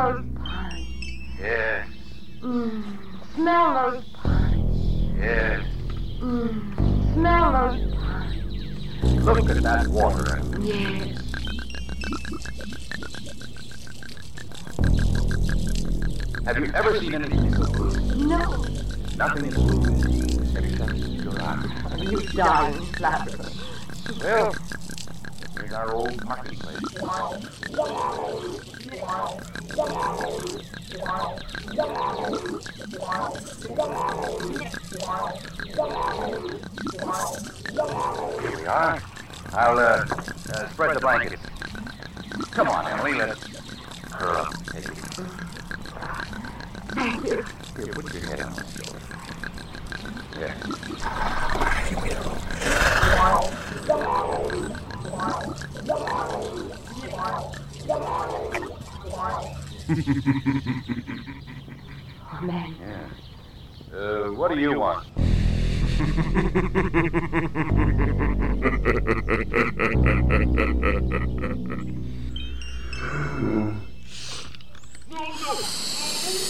those pines. Yes. Smell those pines. Yes. Smell those pines. Look at that water. Yes. Have you ever seen anything so blue? No. Nothing is blue except your eyes. You darling flapper. Well, here's our old marketplace. Here we are. I'll spread the blankets. Come on, Emily, let's curl up and take it. Thank you. Here, put your head on my shoulder. There. Here we go. Oh, man. Yeah. What do you want?